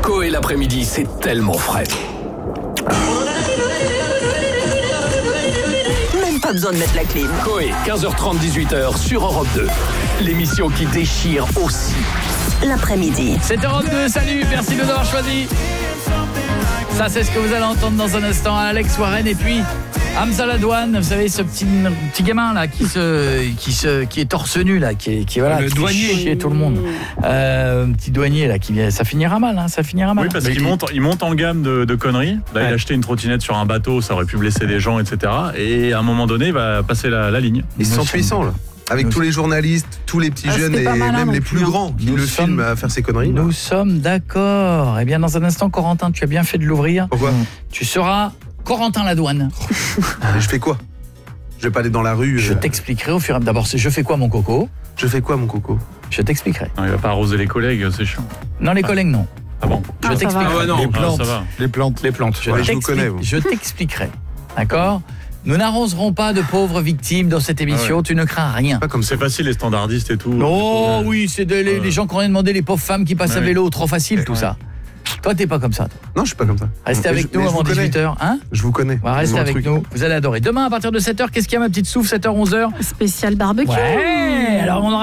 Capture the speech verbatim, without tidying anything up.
Coé l'après-midi, c'est tellement frais. Même pas besoin de mettre la clim. Coé, quinze heures trente, dix-huit heures sur Europe deux. L'émission qui déchire aussi. L'après-midi. C'est Europe deux, salut, merci de nous avoir choisi. Ça, c'est ce que vous allez entendre dans un instant. Alex Warren et puis Hamza Ladouane, vous savez, ce petit, petit gamin là qui se, qui se, qui est torse nu là, qui est, qui voilà, le qui douanier, fait chier tout le monde. Euh, un petit douanier là qui vient, ça finira mal, hein, ça finira mal. Oui, parce Mais qu'il il- monte, il monte en gamme de, de conneries. Là, Ouais. il a acheté une trottinette sur un bateau, ça aurait pu blesser des gens, et cetera. Et à un moment donné, il va passer la, la ligne. Ils se Nous sentent sommes- puissants là. Avec nous- tous les journalistes, tous les petits Ah, jeunes c'était et pas malin même non les plus, plus hein. grands qui Nous le sommes- filment à faire ces conneries. là. Nous sommes d'accord. Eh bien, dans un instant, Corentin, tu as bien fait de l'ouvrir. Pourquoi Tu seras Corentin Ladouane. Mais je fais quoi? Je vais pas aller dans la rue. Je euh, t'expliquerai au fur et à mesure. D'abord, c'est je fais quoi, mon coco? Je fais quoi mon coco? Je t'expliquerai. Non, il va pas arroser les collègues, c'est chiant. Non, les collègues, non. Ah bon? Je Ah, ça t'expliquerai. va. Ah ouais, non. Ah, Les plantes. ça va. Les plantes. Les plantes. Je Ouais, je vous t'explique- connais, vous. je t'expliquerai. D'accord? Nous n'arroserons pas de pauvres victimes dans cette émission. Ah ouais. Tu ne crains rien. Pas comme ça. C'est facile, les standardistes et tout. Oh oui, c'est de- les, Ouais. les gens qui ont rien demandé, les pauvres femmes qui passent à Ouais. vélo, trop facile tout Ouais. ça. Toi, t'es pas comme ça. toi. Non, je suis pas comme ça. Restez Mais avec je- nous mais je avant vous connais. dix-huit heures. Hein? Je vous connais. On va rester Mon avec truc. nous. Vous allez adorer. Demain, à partir de sept heures, qu'est-ce qu'il y a, ma petite souffle? sept heures, onze heures. Spécial barbecue. Ouais. Alors, on aura